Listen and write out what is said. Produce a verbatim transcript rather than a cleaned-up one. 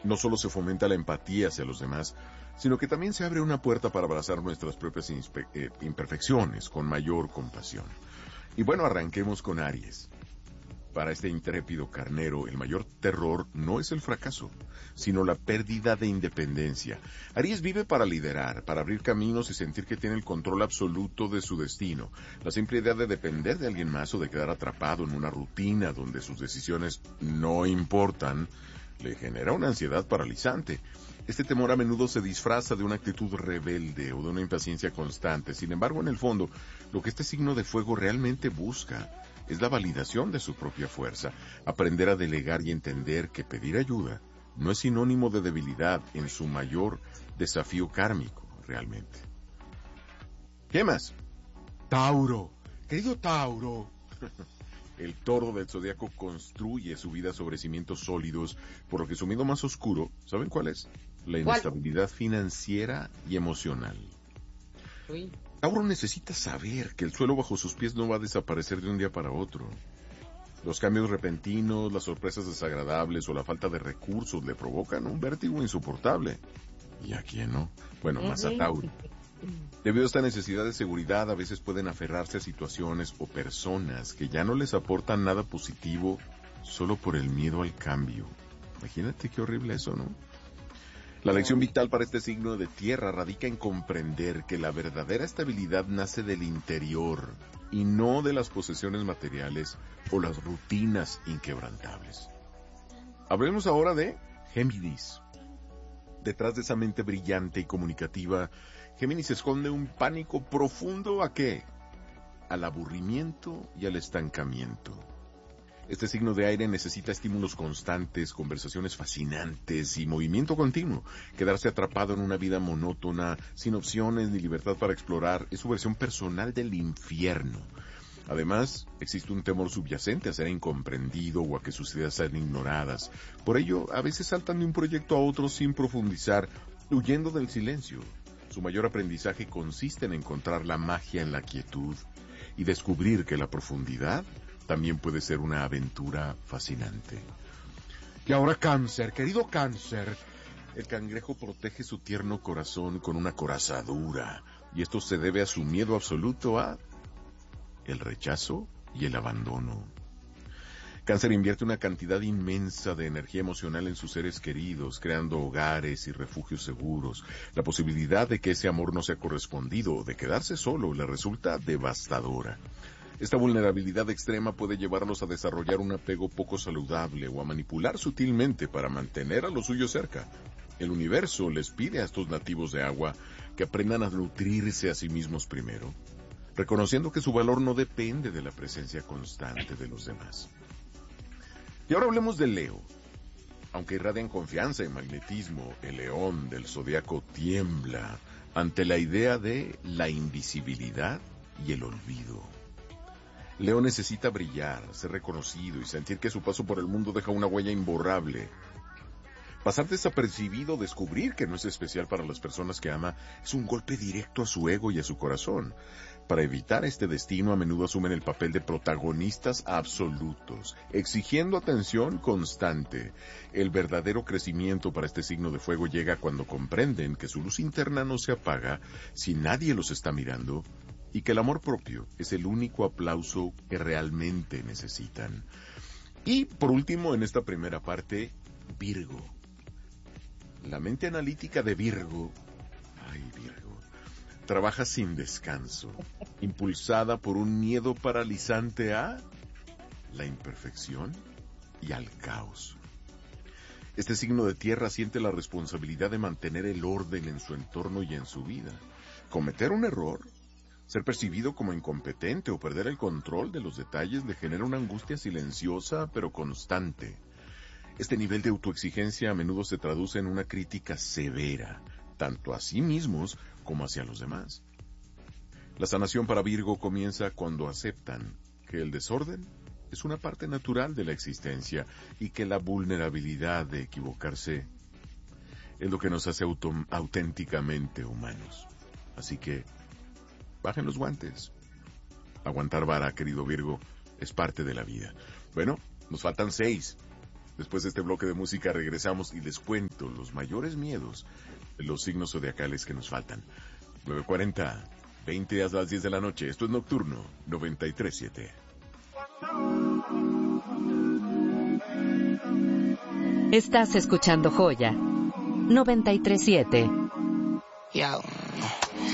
No solo se fomenta la empatía hacia los demás, sino que también se abre una puerta para abrazar nuestras propias eh, imperfecciones con mayor compasión. Y bueno, arranquemos con Aries. Para este intrépido carnero, el mayor terror no es el fracaso, sino la pérdida de independencia. Aries vive para liderar, para abrir caminos y sentir que tiene el control absoluto de su destino. La simple idea de depender de alguien más o de quedar atrapado en una rutina donde sus decisiones no importan, le genera una ansiedad paralizante. Este temor a menudo se disfraza de una actitud rebelde o de una impaciencia constante. Sin embargo, en el fondo, lo que este signo de fuego realmente busca es la validación de su propia fuerza, aprender a delegar y entender que pedir ayuda no es sinónimo de debilidad en su mayor desafío kármico, realmente. ¿Qué más? Tauro, querido Tauro. El toro del zodiaco construye su vida sobre cimientos sólidos, por lo que su miedo más oscuro, ¿saben cuál es? La inestabilidad financiera y emocional. Uy. Tauro necesita saber que el suelo bajo sus pies no va a desaparecer de un día para otro. Los cambios repentinos, las sorpresas desagradables o la falta de recursos le provocan un vértigo insoportable. ¿Y a quién no? Bueno, más a Tauro. Debido a esta necesidad de seguridad, a veces pueden aferrarse a situaciones o personas que ya no les aportan nada positivo solo por el miedo al cambio. Imagínate qué horrible eso, ¿no? La lección vital para este signo de tierra radica en comprender que la verdadera estabilidad nace del interior y no de las posesiones materiales o las rutinas inquebrantables. Hablemos ahora de Géminis. Detrás de esa mente brillante y comunicativa, Géminis esconde un pánico profundo ¿a qué? Al aburrimiento y al estancamiento. Este signo de aire necesita estímulos constantes, conversaciones fascinantes y movimiento continuo. Quedarse atrapado en una vida monótona, sin opciones ni libertad para explorar, es su versión personal del infierno. Además, existe un temor subyacente a ser incomprendido o a que sus ideas sean ignoradas. Por ello, a veces saltan de un proyecto a otro sin profundizar, huyendo del silencio. Su mayor aprendizaje consiste en encontrar la magia en la quietud y descubrir que la profundidad también puede ser una aventura fascinante. Y ahora Cáncer, querido Cáncer. El cangrejo protege su tierno corazón con una coraza dura, y esto se debe a su miedo absoluto a el rechazo y el abandono. Cáncer invierte una cantidad inmensa de energía emocional en sus seres queridos, creando hogares y refugios seguros. La posibilidad de que ese amor no sea correspondido o de quedarse solo le resulta devastadora. Esta vulnerabilidad extrema puede llevarlos a desarrollar un apego poco saludable o a manipular sutilmente para mantener a los suyos cerca. El universo les pide a estos nativos de agua que aprendan a nutrirse a sí mismos primero, reconociendo que su valor no depende de la presencia constante de los demás. Y ahora hablemos de Leo. Aunque irradian confianza y magnetismo, el león del zodiaco tiembla ante la idea de la invisibilidad y el olvido. Leo necesita brillar, ser reconocido y sentir que su paso por el mundo deja una huella imborrable. Pasar desapercibido, descubrir que no es especial para las personas que ama, es un golpe directo a su ego y a su corazón. Para evitar este destino, a menudo asumen el papel de protagonistas absolutos, exigiendo atención constante. El verdadero crecimiento para este signo de fuego llega cuando comprenden que su luz interna no se apaga si nadie los está mirando, y que el amor propio es el único aplauso que realmente necesitan. Y, por último, en esta primera parte, Virgo. La mente analítica de Virgo, ay Virgo, trabaja sin descanso, impulsada por un miedo paralizante a la imperfección y al caos. Este signo de tierra siente la responsabilidad de mantener el orden en su entorno y en su vida. Cometer un error, ser percibido como incompetente o perder el control de los detalles le genera una angustia silenciosa pero constante. Este nivel de autoexigencia a menudo se traduce en una crítica severa, tanto a sí mismos como hacia los demás. La sanación para Virgo comienza cuando aceptan que el desorden es una parte natural de la existencia y que la vulnerabilidad de equivocarse es lo que nos hace auto- auténticamente humanos. Así que bajen los guantes. Aguantar vara, querido Virgo, es parte de la vida. Bueno, nos faltan seis. Después de este bloque de música regresamos y les cuento los mayores miedos de los signos zodiacales que nos faltan. nueve cuarenta, veinte a las diez de la noche. Esto es Nocturno noventa y tres punto siete. Estás escuchando Joya noventa y tres punto siete. Yo.